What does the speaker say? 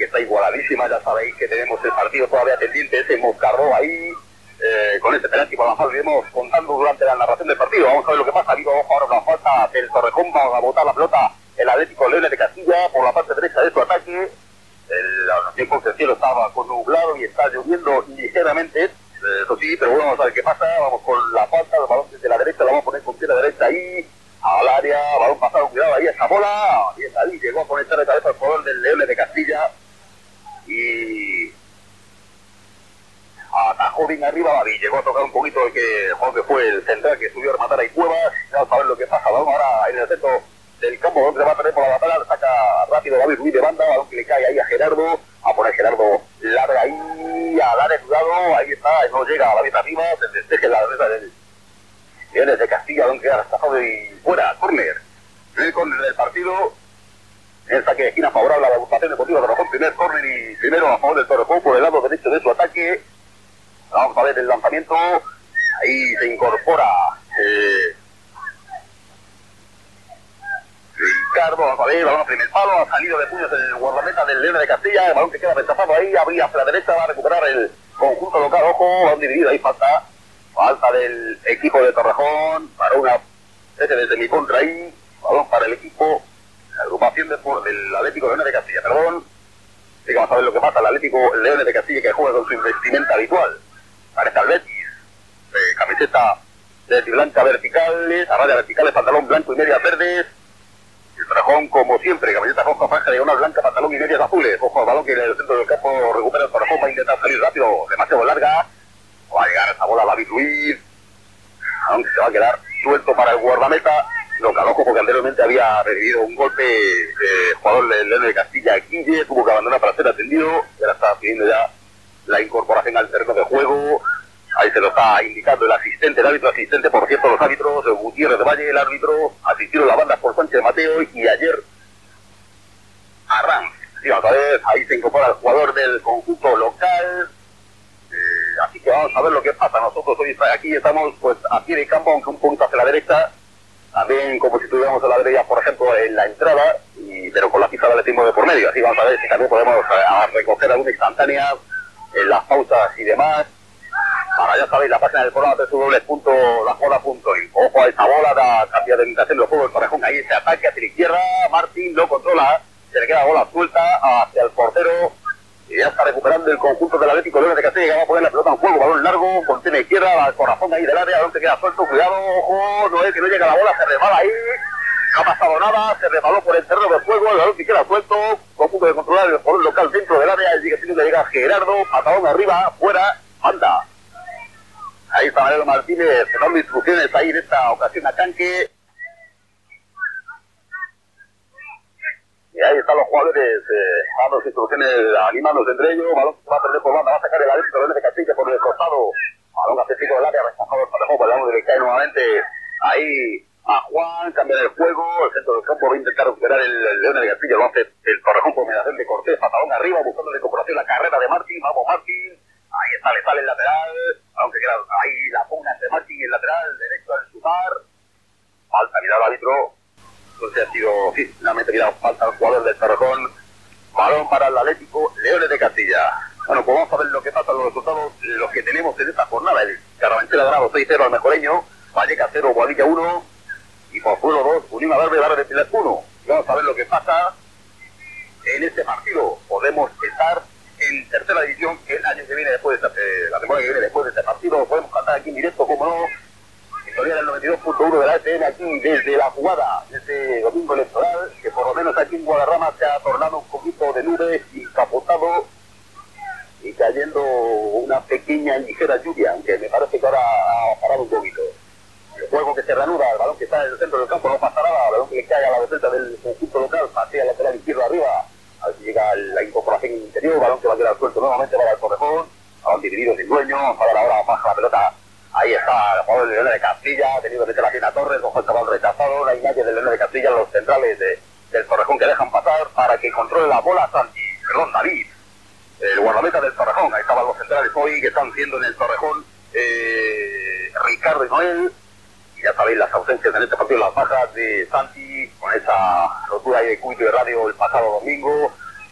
que está igualadísima. Ya sabéis que tenemos el partido todavía pendiente, ese Moscardó ahí, con ese penalti por la falta. Iremos contando durante la narración del partido. Vamos a ver lo que pasa. Ha habido ahora una falta del Torrejón, va a botar la pelota el Atlético Leones de Castilla por la parte derecha de su ataque. El tiempo del cielo estaba con nublado y está lloviendo ligeramente, eso sí, pero bueno, vamos a ver qué pasa. Vamos con la falta, el balón desde la derecha, la vamos a poner con pierna derecha ahí, al área, balón pasado, cuidado ahí, esa bola, y es ahí, llegó a conectar de cabeza el jugador del Leones de Castilla, y atajó bien arriba David, llegó a tocar un poquito el que fue el central que subió a rematar ahí Cuevas. Vamos a ver lo que pasa, balón ahora en el centro del campo, donde se va a perder por la batalla, saca rápido David Ruiz de banda, balón que le cae ahí a Gerardo, a poner Gerardo larga ahí, a dar el cuidado, ahí está, no llega a David arriba, se despeje la derecha del Leones de Castilla, donde queda rechazado y fuera, córner. Primer córner del partido, en saque de esquina favorable a la agrupación deportiva de Torrejón, primer córner y primero a favor del Torrejón por el lado derecho de su ataque. Vamos a ver el lanzamiento, ahí se incorpora Ricardo, vamos a ver, balón a primer palo, ha salido de puños el guardameta del Leones de Castilla, el balón que queda rechazado ahí, abría hacia la derecha, va a recuperar el conjunto local, ojo, balón dividido, ahí falta del equipo de Torrejón, para una especie de semicontra ahí, balón para el equipo, la agrupación del Atlético Leones de Castilla, perdón, así que vamos a ver lo que pasa, el Atlético Leones de Castilla que juega con su investimenta habitual, parece al Betis, camiseta de blanca verticales, a raya verticales, pantalón blanco y medias verdes. El Torrejón, como siempre, camiseta roja, franja diagonal blanca, pantalón y medias azules. Ojo al balón que en el centro del campo recupera el Torrejón, va a intentar salir rápido, demasiado larga. Va a llegar esa bola a David Ruiz, aunque se va a quedar suelto para el guardameta. Lo caloco porque anteriormente había recibido un golpe de jugador del Leones de Castilla, Guille, tuvo que abandonar para ser atendido. Y ahora está pidiendo ya la incorporación al terreno de juego. Ahí se lo está indicando el asistente, el árbitro asistente, por cierto, los árbitros, Gutiérrez de Valle, el árbitro, asistieron la banda por Sánchez de Mateo y ayer Arranz. Sí, vamos a ver, ahí se incorpora el jugador del conjunto local, así que vamos a ver lo que pasa. Nosotros hoy aquí estamos pues a pie de campo, aunque un poquito hacia la derecha, también como si estuviéramos a la derecha, por ejemplo, en la entrada, pero con la pista de atletismo de por medio. Así vamos a ver si también podemos recoger alguna instantánea en las pausas y demás. Ahora ya sabéis, la página del programa www.lajola.in. Ojo a esa bola, da cambio de orientación del juego del Torrejón. Ahí ese ataque hacia la izquierda, Martín lo controla, se le queda la bola suelta hacia el portero y ya está recuperando el conjunto del Atlético Leones de Castilla, que va a poner la pelota en juego, balón largo, contiene izquierda, al corazón ahí del área, donde queda suelto, cuidado, ojo, no es que no llega la bola, se resbala ahí, no ha pasado nada, se resbaló por el terreno del juego, el balón que queda suelto, conjunto de controlar el jugador local dentro del área, y sigue teniendo que llegar Gerardo, patadón arriba, fuera, anda. Ahí está Mariano Martínez dando instrucciones ahí en esta ocasión a Canque. Y ahí están los jugadores dando instrucciones, animándose entre ellos. Balón que va a perder por banda, va a sacar el Atlético Leones de Castilla por el costado. Balón atlético del área, rechazado el Torrejón, balón de cae nuevamente ahí a Juan, cambia el juego, el centro del campo va a intentar recuperar el Leones de Castilla, lo hace el Torrejón por mediación de Cortés, patadón arriba, buscando la incorporación, la carrera de Martín, vamos Martín. Ahí está, le sale el lateral, aunque queda ahí la pugna entre Martín y el lateral, derecho al sumar. Falta, mira el árbitro. Entonces ha sido, sí, finalmente mira, falta al jugador del Torrejón. Balón para el Atlético Leones de Castilla. Bueno, pues vamos a ver lo que pasa, los resultados, los que tenemos en esta jornada. El Carabanchel Dorado 6-0 al Mejoreño, Valleca 0, Boadilla 1, y Pozuelo 2, Unión Verde, Barra de Pilar 1. Y vamos a ver lo que pasa en este partido. Podemos estar en tercera división el año que viene después de la temporada que viene después de este partido. Podemos cantar aquí en directo, como no, historia del 92.1 de la ETN aquí desde la jugada de este domingo electoral, que por lo menos aquí en Guadarrama se ha tornado un poquito de nubes y capotado y cayendo una pequeña ligera lluvia, aunque me parece que ahora ha parado un poquito. El juego que se reanuda, el balón que está en el centro del campo, no pasa nada, el balón que le cae a la defensa del conjunto local, patea lateral izquierdo arriba. A ver si llega la incorporación interior, balón que va a quedar suelto nuevamente para el Torrejón, balón dividido sin dueño, para ahora baja la pelota, ahí está el jugador del Leones de Castilla, ha tenido que meter la pierna Torres, con el balón rechazado, la imagen del Leones de Castilla, los centrales del Torrejón que dejan pasar para que controle la bola David, el guardameta del Torrejón. Ahí estaban los centrales hoy que están siendo en el Torrejón, Ricardo y Noel. Ya sabéis las ausencias en este partido, las bajas de Santi, con esa rotura ahí de cúbito de radio el pasado domingo,